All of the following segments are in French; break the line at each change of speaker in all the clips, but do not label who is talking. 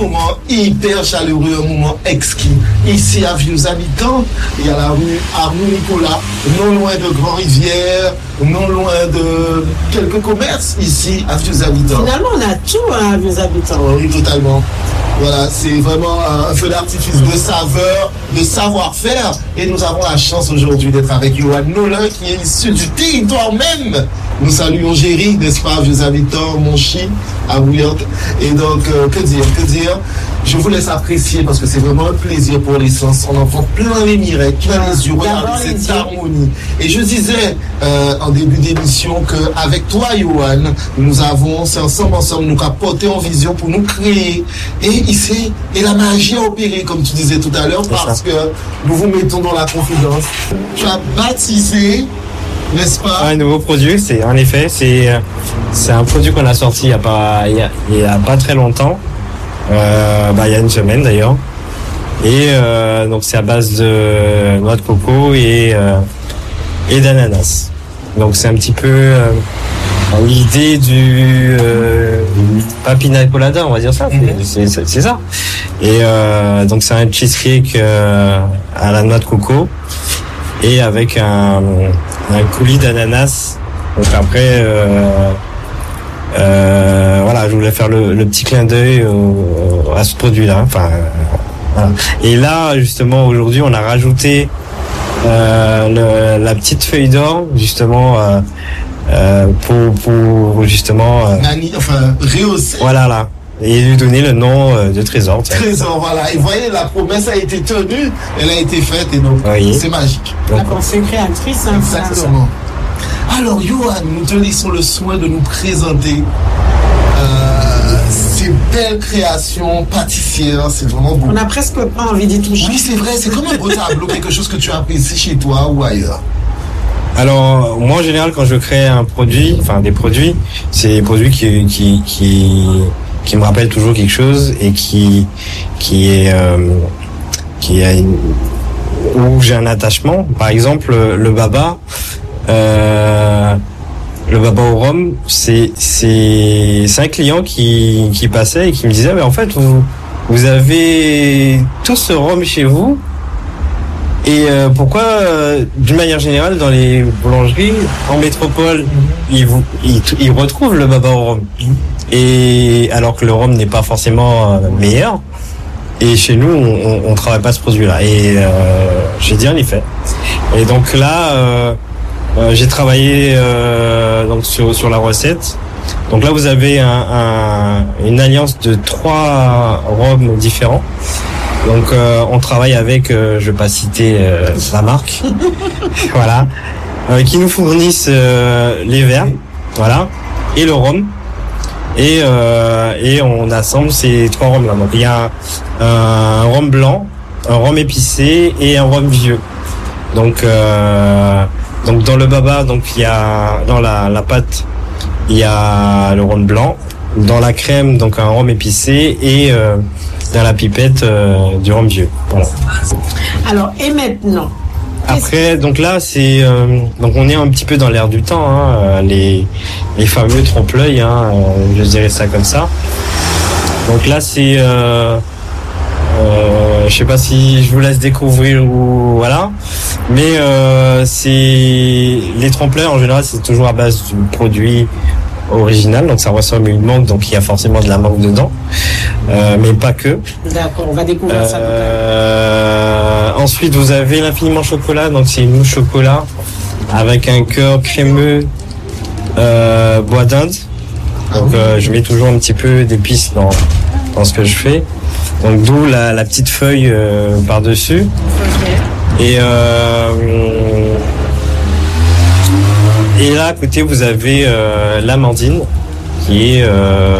moment hyper chaleureux, un moment exquis. Ici à Vieux Habitants, il y a la rue Arnaud Nicolas, non loin de Grand-Rivière, non loin de quelques commerces ici à Vieux Habitants.
Finalement, on a tout à Vieux Habitants.
Oui, totalement. Voilà, c'est vraiment un feu d'artifice de saveur, de savoir-faire. Et nous avons la chance aujourd'hui d'être avec Yohan Nolin, qui est issu du territoire même. Nous saluons Géry, n'est-ce pas, Vieux Habitants, Monchy, à Bouillant. Et donc, que dire je vous laisse apprécier parce que c'est vraiment un plaisir pour les sens. On en prend plein les mirettes, plein les yeux. Regardez cette harmonie. Et je disais en début d'émission qu'avec toi, Yohan, nous avons, c'est ensemble, nous capoter en vision pour nous créer. Et ici, et la magie a opéré, comme tu disais tout à l'heure, parce que nous vous mettons dans la confidence. Tu as baptisé, n'est-ce pas?
Un nouveau produit, c'est un produit qu'on a sorti il y a pas très longtemps. Il y a une semaine d'ailleurs. Et donc c'est à base de noix de coco et d'ananas. Donc c'est un petit peu l'idée du pas pina colada, on va dire ça. C'est ça. Et donc c'est un cheesecake à la noix de coco et avec un coulis d'ananas. Donc après voilà, je voulais faire le petit clin d'œil à ce produit-là. Enfin, voilà. Et là, justement, aujourd'hui, on a rajouté la petite feuille d'or, justement, pour justement
rehausser.
Voilà, là. Et lui donner le nom de Trésor.
Trésor, voilà. Et vous voyez, la promesse a été tenue, elle a été faite, et donc c'est magique.
La pensée créatrice, hein.
Exactement. Alors, Yohan, nous te laissons le soin de nous présenter ces belles créations pâtissières. C'est vraiment beau.
On a presque pas envie d'y toucher.
Oui, c'est vrai, c'est comme un beau tableau, quelque chose que tu apprécies chez toi ou ailleurs.
Alors, moi, en général, quand je crée des produits, c'est des produits qui me rappellent toujours quelque chose et où j'ai un attachement. Par exemple, le baba au rhum, c'est un client qui passait et qui me disait, mais en fait, vous avez tout ce rhum chez vous. Et pourquoi, d'une manière générale, dans les boulangeries en métropole, ils retrouvent le baba au rhum. Et alors que le rhum n'est pas forcément meilleur. Et chez nous, on travaille pas ce produit-là. Et j'ai dit en effet. Et donc là, j'ai travaillé donc sur la recette. Donc là, vous avez une alliance de 3 rhums différents. Donc on travaille avec, je vais pas citer la marque, voilà, qui nous fournissent les verres, voilà, et le rhum. Et on assemble ces 3 rhums là. Donc il y a un rhum blanc, un rhum épicé et un rhum vieux. Donc dans le baba, donc il y a dans la pâte, il y a le rhum blanc, dans la crème donc un rhum épicé et dans la pipette du rhum vieux. Voilà.
Alors et maintenant.
Après, donc là, donc on est un petit peu dans l'air du temps, hein, les fameux trompe-l'œil, hein, je dirais ça comme ça. Donc là, c'est, je sais pas si je vous laisse découvrir ou voilà, mais c'est les trompe-l'œil en général, c'est toujours à base du produit original, donc ça ressemble à une mangue, donc il y a forcément de la mangue dedans, mais pas que.
D'accord, on va découvrir ça.
Ensuite, vous avez l'infiniment chocolat, donc c'est une mousse chocolat avec un cœur crémeux bois d'Inde. Donc je mets toujours un petit peu d'épices dans ce que je fais. Donc d'où la petite feuille par-dessus. Okay. Et là à côté vous avez l'amandine qui est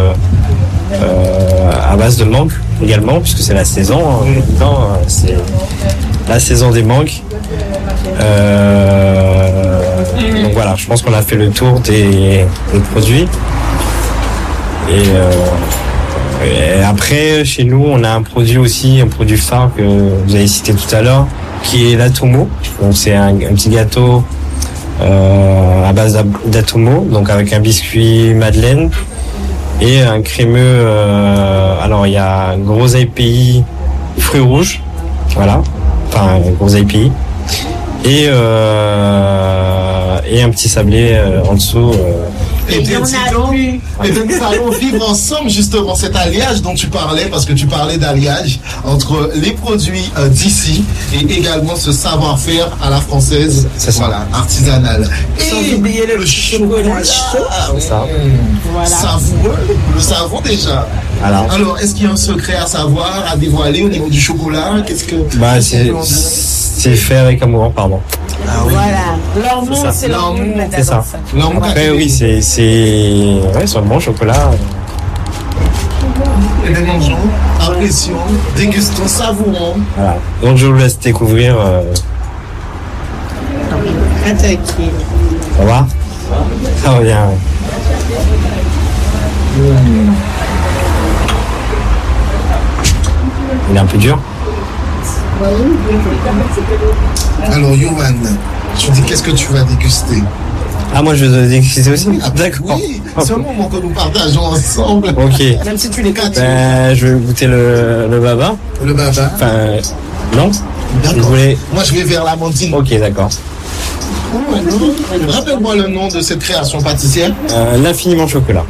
à base de mangue également, puisque c'est la saison. C'est la saison des mangues. Donc voilà, je pense qu'on a fait le tour des produits. Et après, chez nous, on a un produit phare que vous avez cité tout à l'heure, qui est l'atomo. Donc c'est un petit gâteau à base d'atomo, donc avec un biscuit madeleine et un crémeux. Alors il y a gros IPI, fruits rouges, voilà, enfin gros IPI, et un petit sablé en dessous.
Et bien, nous allons vivre ensemble justement cet alliage dont tu parlais, parce que tu parlais d'alliage entre les produits d'ici et également ce savoir-faire à la française, voilà, artisanal.
Et oublier le chocolat chaud.
C'est ça.
Voilà.
Savoureux, nous le savons déjà. Alors, est-ce qu'il y a un secret à savoir, à dévoiler au niveau du chocolat? Qu'est-ce que...
c'est fait avec amour, pardon.
Ah oui. Voilà. L'amour, c'est l'amour.
C'est ça. Après, oui, c'est un bon chocolat.
Et bien, mangeons, apprécions, dégustons, savourons.
Voilà. Donc, je vous laisse découvrir.
Attaquer.
Ça va? Ça revient. Il est un peu dur.
Alors, Yohan, tu dis qu'est-ce que tu vas déguster?
Ah, moi je vais déguster aussi? D'accord.
Oui, c'est un moment que nous partageons ensemble.
Ok.
Même si tu les quatre.
Je vais goûter le baba.
Le baba?
Enfin, non?
D'accord. Moi je vais vers l'amandine.
Ok, d'accord.
Rappelle-moi le nom de cette création pâtissière.
L'infiniment chocolat.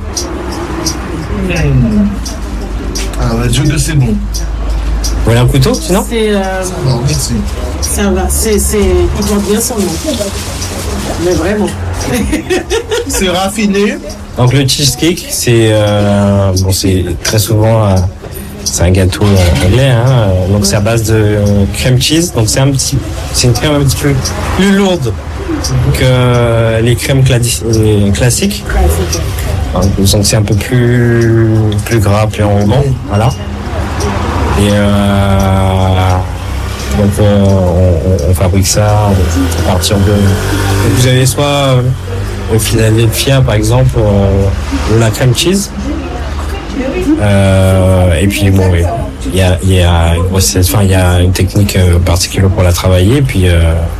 Ah, Dieu que c'est bon.
Vous voulez un couteau, sinon?
Non, merci.
Ça va, il doit bien son nom. Mais vraiment.
C'est raffiné.
Donc le cheesecake, c'est très souvent c'est un gâteau lait, hein, donc c'est à base de crème cheese, donc c'est une crème un petit peu plus lourde que les crèmes classiques. Donc c'est un peu plus gras, plus en rond, voilà. Et donc on fabrique ça à partir de... Vous avez soit le Philadelphia par exemple, ou la crème cheese. Et puis bon, oui, il y a une technique particulière pour la travailler. Et puis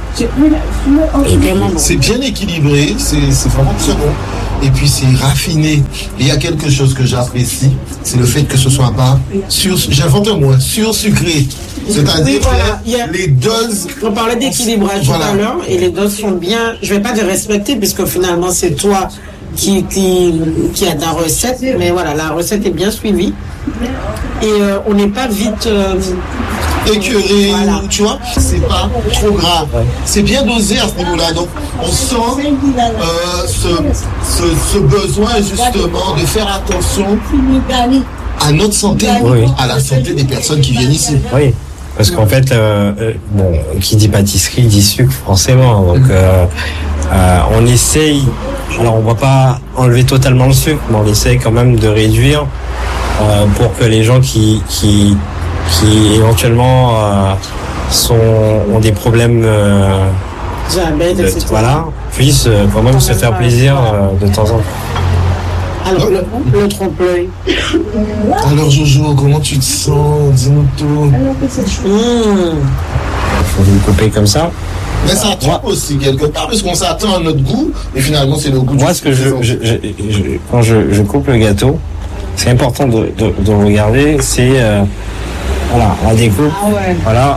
c'est bien équilibré, c'est vraiment très bon. Et puis c'est raffiné. Et il y a quelque chose que j'apprécie, c'est le fait que ce soit pas j'invente un mot, sursucré. C'est-à-dire que les doses...
On parlait d'équilibrage tout à l'heure, et les doses sont bien, je vais pas dire respectées, puisque finalement c'est toi qui a ta recette, mais voilà, la recette est bien suivie. Et on n'est pas vite...
écœuré,
voilà.
Tu vois, c'est pas trop grave. C'est bien dosé à ce niveau-là. Donc, on sent ce besoin justement de faire attention à notre santé, à la santé des personnes qui viennent ici.
Oui, parce qu'en fait, qui dit pâtisserie dit sucre forcément. Donc, on essaye. Alors, on va pas enlever totalement le sucre, mais on essaye quand même de réduire pour que les gens qui éventuellement ont des problèmes voilà, puissent quand même se faire plaisir de temps en temps.
Alors, le trompe-l'œil.
Alors Jojo, comment tu te sens? Dis-nous tout.
Faut vous couper comme ça.
Mais ça trompe aussi quelque part, parce qu'on s'attend à notre goût, et finalement c'est le goût.
Moi, ce que quand je coupe le gâteau, c'est important de regarder, c'est voilà, la découpe.
Ah ouais.
Voilà.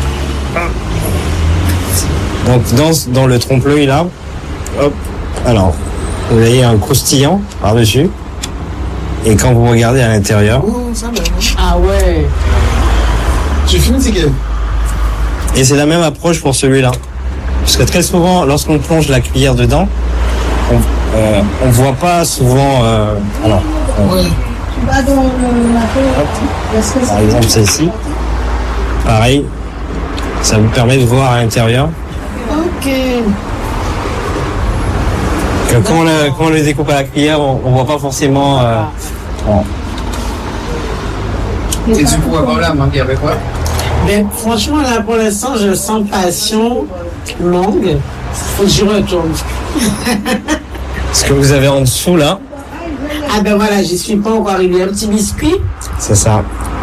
Donc dans le trompe-l'œil là, hop. Alors, vous avez un croustillant par-dessus. Et quand vous regardez à l'intérieur.
Oh, ça va.
Ah ouais.
Tu finis, c'est que...
Et c'est la même approche pour celui-là. Parce que très souvent, lorsqu'on plonge la cuillère dedans, on voit pas souvent. Alors. Par exemple, celle-ci. Pareil. Ça vous permet de voir à l'intérieur.
Ok.
Que quand on le découpe à la cuillère, on voit pas forcément.
Et du coup, avant la mangue, il y avait quoi?
Ben, franchement, là, pour l'instant, je sens passion, mangue. Faut que j'y retourne.
Ce que vous avez en dessous, là.
Ah ben voilà, j'y suis pas encore arrivée. Un petit biscuit.
C'est ça.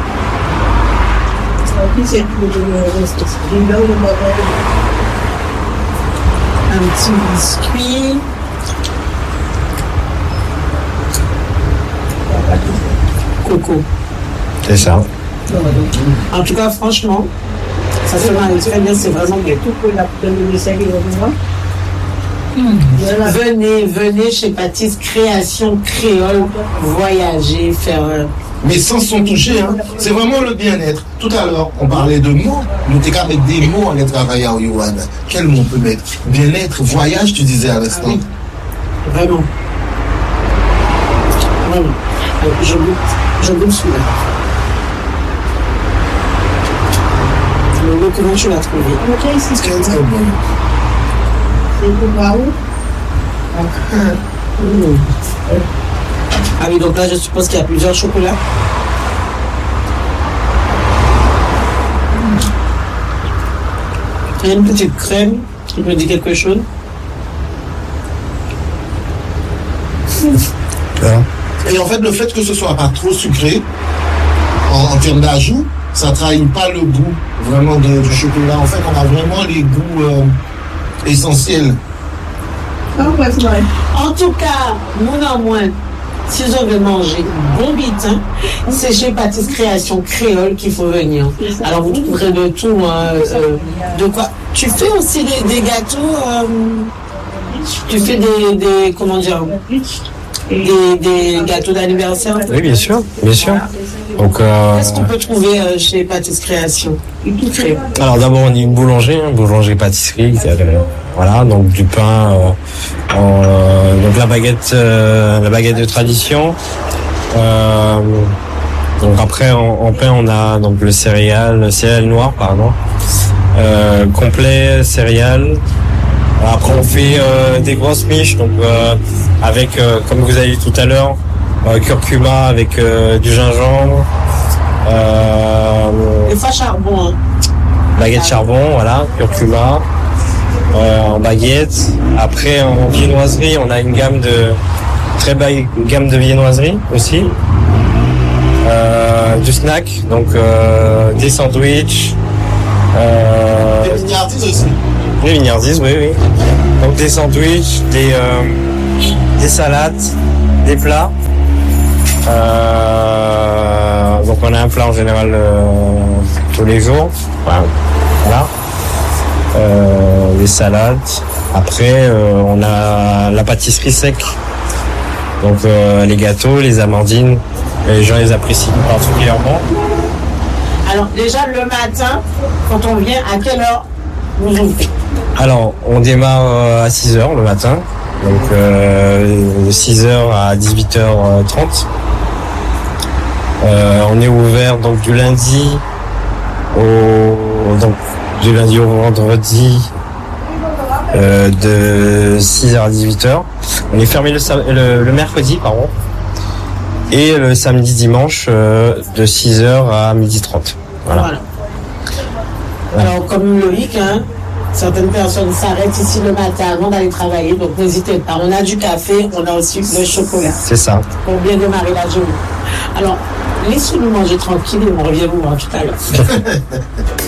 Un petit biscuit. Coco.
C'est ça.
En tout cas, franchement, ça se marie très bien, c'est vraiment bien. Venez chez Baptiste Création Créole, voyager, faire...
Mais sans son toucher, hein. C'est vraiment le bien-être. Tout à l'heure, on parlait de mots. Nous t'es qu'à mettre des mots en les travaillant, Yohan. Quel mot on peut mettre? Bien-être, voyage, tu disais à l'instant.
Oui. Vraiment. Vraiment. Je goûte celui-là. Le comment tu l'as trouvé?
C'est très très bon.
Ah oui, donc là, je suppose qu'il y a plusieurs chocolats. Il y a une petite crème qui me dit quelque chose.
Et en fait, le fait que ce soit pas trop sucré, en termes d'ajout, ça trahit pas le goût vraiment du chocolat. En fait, on a vraiment les goûts essentiels.
En tout cas, nous en moins, si on veut manger bon bitin, c'est chez Baptiste Création Créole qu'il faut venir. Alors vous trouverez de tout, de quoi. Tu fais aussi des gâteaux, tu fais des comment dire, des gâteaux d'anniversaire.
Oui, bien sûr, bien sûr. Donc,
qu'est-ce qu'on peut trouver chez Baptiste Création?
alors d'abord on est une boulangerie-pâtisserie. Voilà, donc du pain, donc la baguette de tradition. Donc après en pain on a donc le céréal noir, pardon, complet céréales. Après on fait des grosses miches, donc avec comme vous avez dit tout à l'heure, curcuma avec du gingembre.
Des fois charbon. Hein.
Baguette charbon, voilà, curcuma. En baguette. Après en viennoiserie, on a une gamme très belle gamme de viennoiserie aussi. Du snack, donc des sandwichs.
Des mignardises aussi.
Des mignardises, oui. Donc des sandwichs, des salades, des plats. Donc on a un plat en général tous les jours. Voilà. Les salades. Après, on a la pâtisserie sec. Donc les gâteaux, les amandines, les gens les apprécient particulièrement.
Alors déjà le matin, quand on vient, à quelle heure vous ouvrez?
Alors, on démarre à 6h le matin. Donc de 6h à 18h30. On est ouvert donc du lundi au vendredi de 6h à 18h. On est fermé le mercredi, pardon. Et le samedi dimanche de 6h à 12h30. Voilà.
Alors comme Loïc, certaines personnes s'arrêtent ici le matin avant d'aller travailler, donc n'hésitez pas. On a du café, on a aussi le chocolat.
C'est ça.
Pour bien démarrer la journée. Alors, laissez-nous manger tranquille et on revient vous voir tout à l'heure.